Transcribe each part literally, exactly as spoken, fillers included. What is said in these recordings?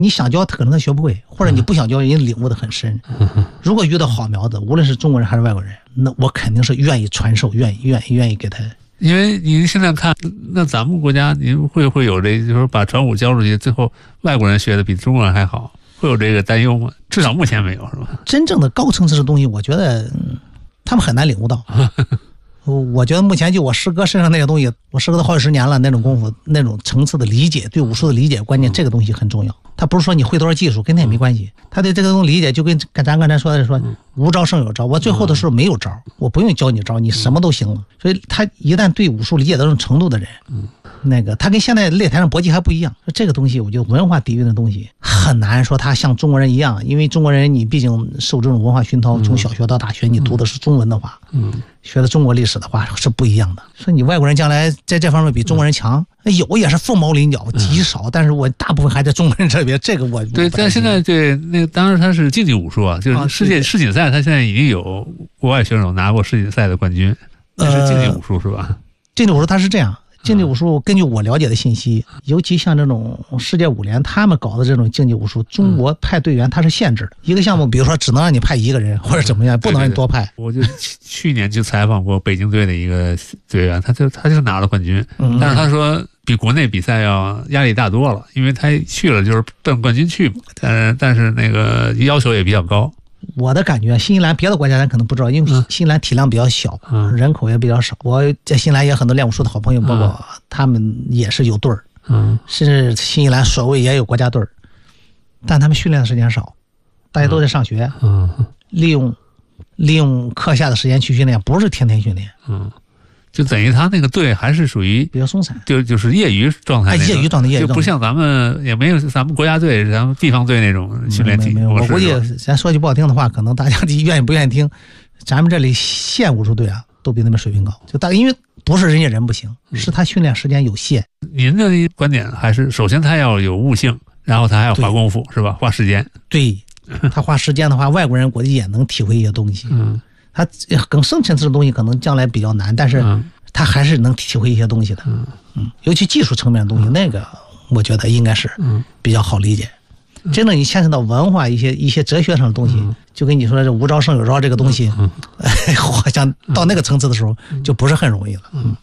你想教他可能他学不会，或者你不想教人家领悟的很深。如果遇到好苗子，无论是中国人还是外国人，那我肯定是愿意传授，愿意愿意愿意给他。 因为您现在看，那咱们国家您会会有这，就是说把传武教出去，最后外国人学的比中国人还好，会有这个担忧吗？至少目前没有，是吧？ 真正的高层次的东西，我觉得、嗯、他们很难领悟到。我觉得目前就我师哥身上那个东西，我师哥都好几十年了，那种功夫，那种层次的理解，对武术的理解观念，这个东西很重要。他不是说你会多少技术，跟他也没关系。他对这个东西理解，就跟咱刚才说的说，无招胜有招。我最后的时候没有招，我不用教你招，你什么都行了。所以他一旦对武术理解到这种程度的人，那个他跟现在擂台上搏击还不一样。这个东西，我觉得文化底蕴的东西很难说他像中国人一样，因为中国人你毕竟受这种文化熏陶，从小学到大学你读的是中文的话，嗯，学的中国历史的话是不一样的。说你外国人将来在这方面比中国人强，有也是凤毛麟角，极少，但是我大部分还在中国人这边。这个我对，但现在对那个当然他是竞技武术啊，就是世界世锦赛，他现在已经有国外选手拿过世锦赛的冠军，那是竞技武术是吧？ 竞技武术它是这样。竞技武术根据我了解的信息，尤其像这种世界武联他们搞的这种竞技武术，中国派队员他是限制的，一个项目比如说只能让你派一个人或者怎么样，不能让你多派。 我就去年去采访过北京队的一个队员，他就他就拿了冠军，但是他说比国内比赛要压力大多了，因为他去了就是奔冠军去嘛，但但是那个要求也比较高。 我的感觉，新西兰别的国家咱可能不知道，因为新西兰体量比较小，嗯、人口也比较少。我在新西兰也有很多练武术的好朋友，包括他们也是有队儿，嗯，甚至新西兰所谓也有国家队儿，但他们训练的时间少，大家都在上学，嗯，利用利用课下的时间去训练，不是天天训练， 嗯。就等于他那个队还是属于比较松散， 就就是业余状态， 业余状态，业余状态， 就不像咱们也没有咱们国家队、咱们地方队那种训练体。 我估计咱说句不好听的话，可能大家愿意不愿意听，咱们这里县武术队啊，都比他们水平高。就大因为不是人家人不行，是他训练时间有限。 您的观点还是，首先他要有悟性，然后他还要花功夫，是吧？花时间。对， 他花时间的话，外国人估计也能体会一些东西。嗯。他更深层次的东西可能将来比较难，但是他还是能体会一些东西的。嗯，嗯尤其技术层面的东西，那个我觉得应该是比较好理解。真的，你牵扯到文化一些一些哲学上的东西，就跟你说这无招胜有招这个东西，好像到那个层次的时候就不是很容易了。嗯。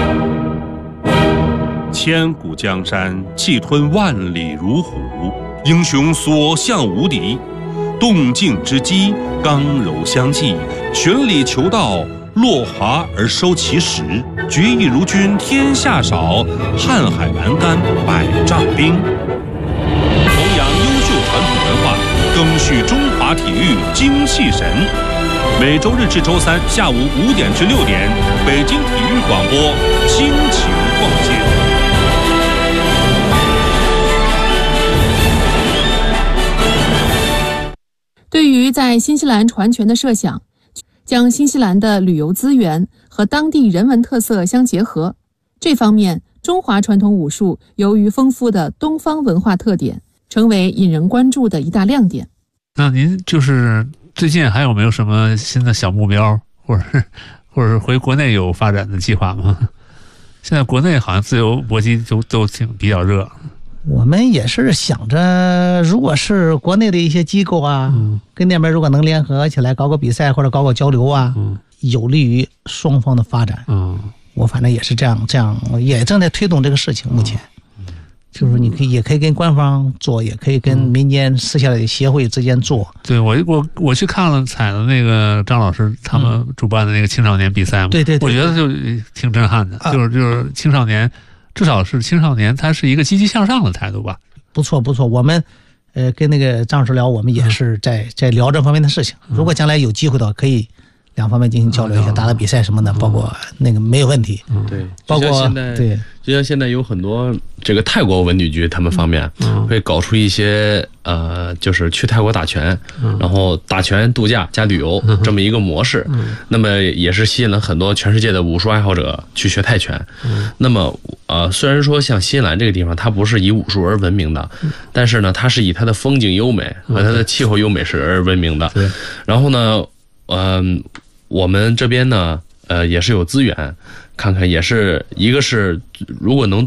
千古江山气吞万里如虎，英雄所向无敌。动静之机，刚柔相济，循理求道，落华而收其实。决意如君天下少，瀚海阑干百丈冰。弘扬优秀传统文化，赓续中华体育精气神。每周日至周三下午五点至六点，北京体育广播倾情逛街。 对于在新西兰传拳的设想，将新西兰的旅游资源和当地人文特色相结合，这方面中华传统武术由于丰富的东方文化特点，成为引人关注的一大亮点。 那您就是最近还有没有什么新的小目标，或者是或者是回国内有发展的计划吗？现在国内好像自由搏击都都挺比较热。 我们也是想着，如果是国内的一些机构啊，嗯、跟那边如果能联合起来搞个比赛或者搞个交流啊，嗯、有利于双方的发展。嗯，我反正也是这样，这样也正在推动这个事情。目前，嗯、就是你可以也可以跟官方做，也可以跟民间私下的协会之间做。 对，我我我去看了采了那个张老师他们主办的那个青少年比赛嘛， 对对对， 我觉得就挺震撼的，啊、就是就是青少年。至少是青少年，他是一个积极向上的态度吧。 不错不错，我们呃跟那个张老师聊，我们也是在在聊这方面的事情。如果将来有机会的话，可以两方面进行交流一下，打打比赛什么的，包括那个没有问题。 对， 包括现在对， 就像现在有很多这个泰国文旅局他们方面会搞出一些呃，就是去泰国打拳，然后打拳度假加旅游这么一个模式。那么也是吸引了很多全世界的武术爱好者去学泰拳。那么呃，虽然说像新西兰这个地方它不是以武术而闻名的，但是呢，它是以它的风景优美和它的气候优美是而闻名的。然后呢，嗯、呃，我们这边呢，呃，也是有资源。看看也是一个是如果能